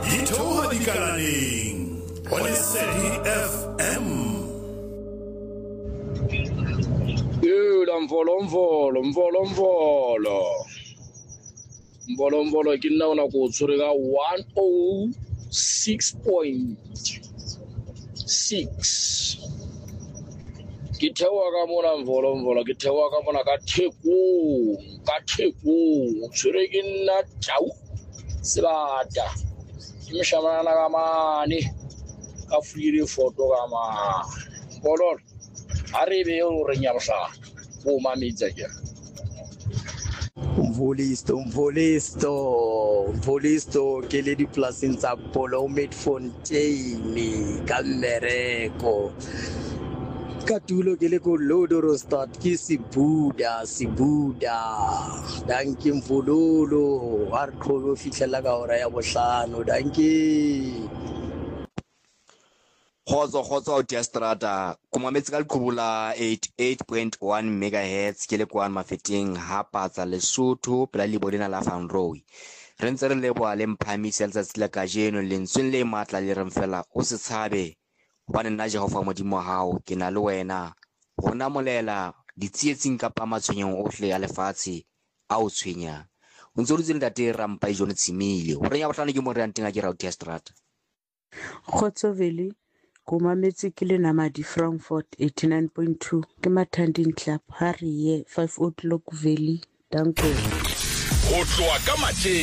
Ithoha Dikalaneng on Lesedi FM. Mvolo ke nna ona go tshwere ka 106.6 ke thewa ka mona mvolo ke thewa ka mona ka thekong tshwere ke nna tau sebata ke meshamana ka mane ka free photo ka mane mvolo a re be o re nyamsa o mamitsa ke Mvolisto ke le diplaseng tsa Polo Midfontein ka mmereko ka tulo ke le ko Lodorostad ke Sibuda danke Mvulolo a re tlobe o fitlhela ka hora ya bohlano danke Khotso Diastrata kumametse ka leqhubula 88.1 MHz ke le kwa mafeteng ha patsa Lesotho pela le bodena la Fanroe re ntse re leboa le mphamise letsatsi la kajeno lentsweng le matla le reng fela o se tshabe hobane nna Jehova modimo hao ke na le wena rona molela ditsietsing kapa matshwenyong ohle a lefatshe a o tshwenya o ntse o dutse ntate Rampa John Tsimile o renya botlhano ke mo re anteng a ke ra Diastrata Khotso Veli kumametse ke le Namadi Frankfurt 89.2 ke Mathanding Club Harry 5 o'clock Valley danko Go tloa ka